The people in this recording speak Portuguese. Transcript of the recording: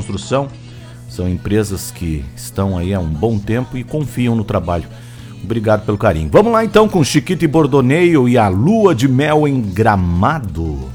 Construção. São empresas que estão aí há um bom tempo e confiam no trabalho. Obrigado pelo carinho. Vamos lá então com Chiquito e Bordoneio e a Lua de Mel em Gramado.